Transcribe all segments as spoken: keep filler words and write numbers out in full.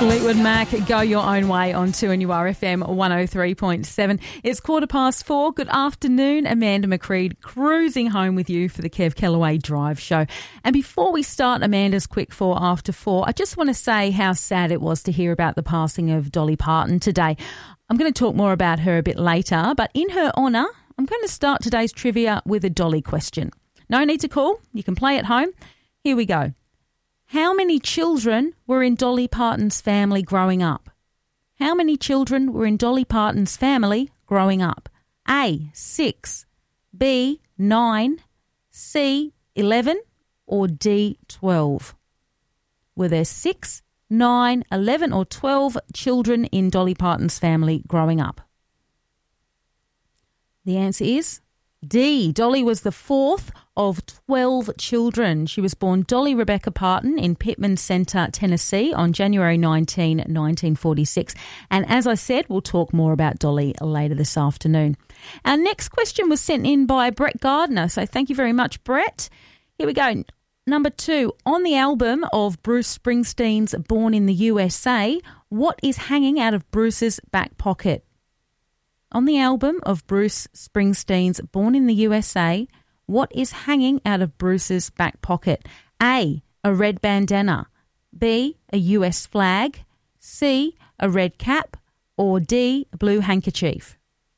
Fleetwood Mac, Go Your Own Way on two N U R F M one oh three point seven. It's quarter past four. Good afternoon. Amanda McCreed cruising home with you for the Kev Kellaway Drive Show. And before we start Amanda's Quick Four after four, I just want to say how sad it was to hear about the passing of Dolly Parton today. I'm going to talk more about her a bit later, but in her honour, I'm going to start today's trivia with a Dolly question. No need to call. You can play at home. Here we go. How many children were in Dolly Parton's family growing up? How many children were in Dolly Parton's family growing up? A, six, B, nine, C, eleven, or D, twelve? Were there six, nine, eleven, or twelve children in Dolly Parton's family growing up? The answer is D. Dolly was the fourth of twelve children. She was born Dolly Rebecca Parton in Pittman Center, Tennessee on January nineteenth, nineteen forty-six. And as I said, we'll talk more about Dolly later this afternoon. Our next question was sent in by Brett Gardner, so thank you very much, Brett. Here we go. Number two, on the album of Bruce Springsteen's Born in the U S A, what is hanging out of Bruce's back pocket? On the album of Bruce Springsteen's Born in the U S A, what is hanging out of Bruce's back pocket? A, a red bandana, B, a U S flag, C, a red cap, or D, a blue handkerchief?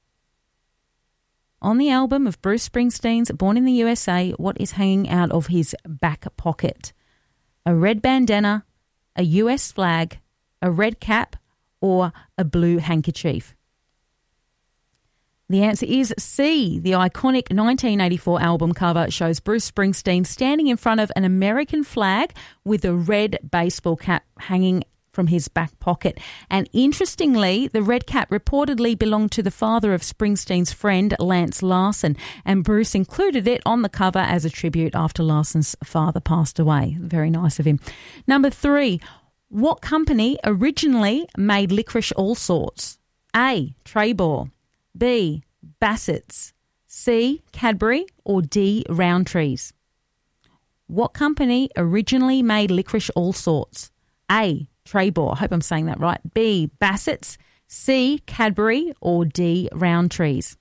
On the album of Bruce Springsteen's Born in the U S A, what is hanging out of his back pocket? A red bandana, a U S flag, a red cap, or a blue handkerchief? The answer is C. The iconic nineteen eighty-four album cover shows Bruce Springsteen standing in front of an American flag with a red baseball cap hanging from his back pocket. And interestingly, the red cap reportedly belonged to the father of Springsteen's friend, Lance Larson, and Bruce included it on the cover as a tribute after Larson's father passed away. Very nice of him. Number three, what company originally made licorice all sorts? A, Trebor, B, Bassett's, C, Cadbury, or D, Rowntree's? What company originally made licorice all sorts? A, Trebor, I hope I'm saying that right, B, Bassett's, C, Cadbury, or D, Rowntree's?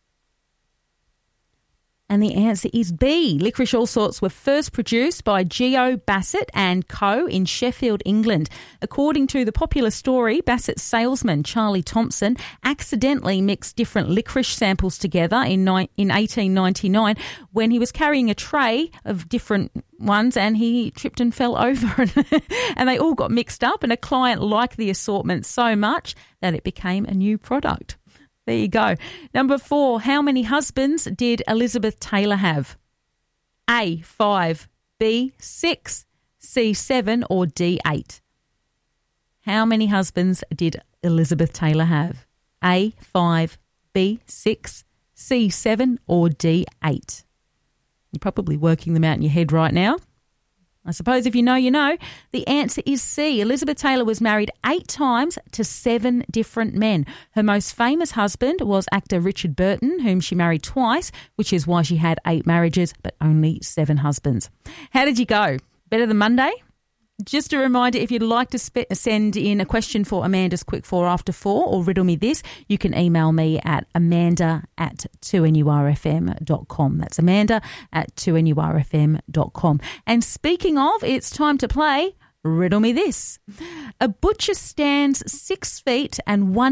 And the answer is B. Licorice All Sorts were first produced by Geo Bassett and Co. in Sheffield, England. According to the popular story, Bassett's salesman, Charlie Thompson, accidentally mixed different licorice samples together in, ni- in eighteen ninety-nine when he was carrying a tray of different ones and he tripped and fell over and, and they all got mixed up, and a client liked the assortment so much that it became a new product. There you go. Number four, how many husbands did Elizabeth Taylor have? A, five, B, six, C, seven, or D, eight? How many husbands did Elizabeth Taylor have? A, five, B, six, C, seven, or D, eight? You're probably working them out in your head right now. I suppose if you know, you know. The answer is C. Elizabeth Taylor was married eight times to seven different men. Her most famous husband was actor Richard Burton, whom she married twice, which is why she had eight marriages but only seven husbands. How did you go? Better than Monday? Just a reminder, if you'd like to spe- send in a question for Amanda's Quick Four after four or riddle me this, you can email me at amanda at two N U R F M dot com. That's amanda at two N U R F M dot com. And speaking of, it's time to play Riddle Me This. A butcher stands six feet and one